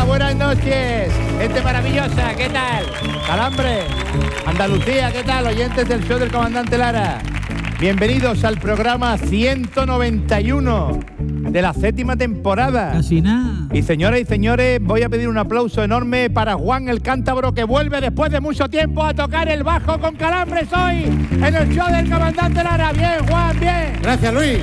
Hola, buenas noches, gente maravillosa, ¿qué tal? Calambre, Andalucía, ¿qué tal? Oyentes del show del comandante Lara. Bienvenidos al programa 191 de la 7ª temporada. Casi nada. Y señoras y señores, voy a pedir un aplauso enorme para Juan el Cántabro, que vuelve después de mucho tiempo a tocar el bajo con Calambres hoy en el show del comandante Lara. Bien, Juan, bien. Gracias, Luis.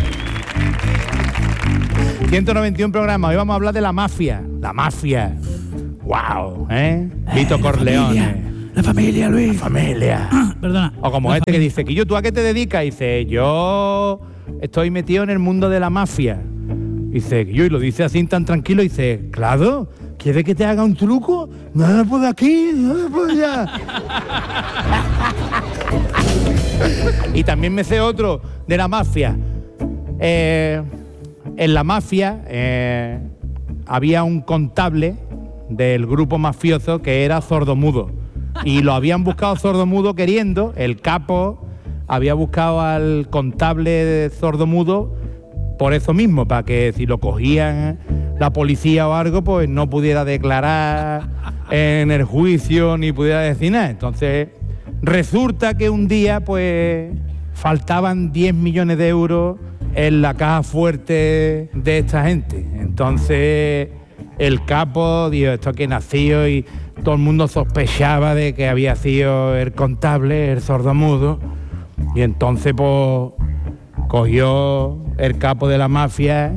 191 programas. Hoy vamos a hablar de la mafia. La mafia. ¡Wow! Vito Corleone. La familia, Luis. La familia. Perdona. O como este que dice, que ¿tú a qué te dedicas? Dice, yo estoy metido en el mundo de la mafia. Dice, y lo dice así tan tranquilo. Dice, claro, ¿quieres que te haga un truco? No, pues de aquí, no, pues allá. Y también me sé otro de la mafia. En la mafia había un contable del grupo mafioso que era sordomudo. Y lo habían buscado sordomudo queriendo. El capo había buscado al contable sordomudo por eso mismo, para que si lo cogían la policía o algo, pues no pudiera declarar en el juicio ni pudiera decir nada. Entonces resulta que un día pues faltaban 10 millones de euros en la caja fuerte de esta gente. Entonces el capo dijo, esto que nació, y todo el mundo sospechaba de que había sido el contable, el sordomudo. Y entonces pues cogió el capo de la mafia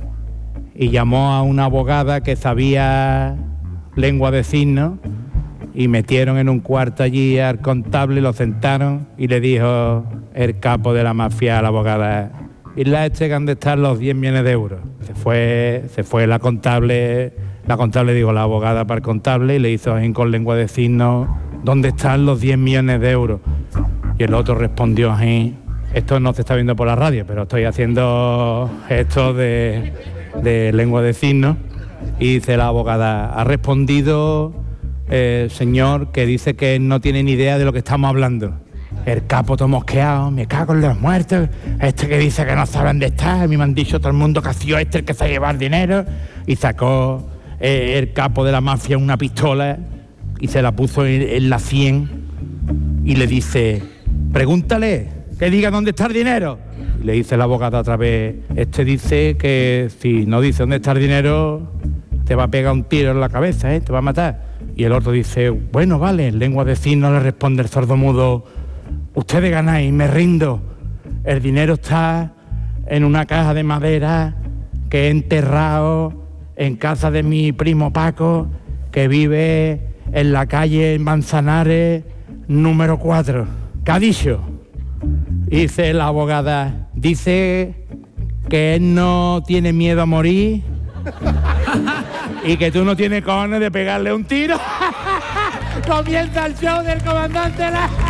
y llamó a una abogada que sabía lengua de signos, y metieron en un cuarto allí al contable, lo sentaron y le dijo el capo de la mafia a la abogada, ¿y la que han de estar los 10 millones de euros? Se fue la contable digo, la abogada para el contable, y le hizo así con lengua de signos, ¿dónde están los 10 millones de euros? Y el otro respondió así, esto no se está viendo por la radio, pero estoy haciendo esto de lengua de signos, y dice la abogada, ha respondido señor que dice que no tiene ni idea de lo que estamos hablando. El capo todo mosqueado, me cago en los muertos, este que dice que no sabe dónde está, a mí me han dicho todo el mundo que ha sido este el que se ha llevado el dinero, y sacó el capo de la mafia una pistola y se la puso en la 100 y le dice, pregúntale, que diga dónde está el dinero. Y le dice la abogada otra vez, este dice que si no dice dónde está el dinero, te va a pegar un tiro en la cabeza, te va a matar. Y el otro dice, bueno, vale, en lengua de signos le responde el sordomudo, ustedes ganáis, me rindo. El dinero está en una caja de madera que he enterrado en casa de mi primo Paco, que vive en la calle Manzanares número 4. ¿Qué ha dicho? Dice la abogada, dice que él no tiene miedo a morir y que tú no tienes cojones de pegarle un tiro. Comienza el show del comandante Lara.